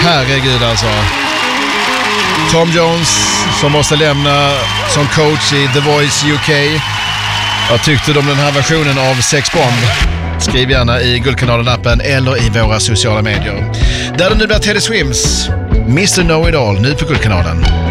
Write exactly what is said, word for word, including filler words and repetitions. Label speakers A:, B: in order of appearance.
A: herregud alltså. Tom Jones som måste lämna som coach i The Voice U K. Vad tyckte du om den här versionen av Sex Bomb? Skriv gärna i Guldkanalen-appen eller i våra sociala medier. Där det nu blir Teddy Swims, mister Know It All, nu på Guldkanalen.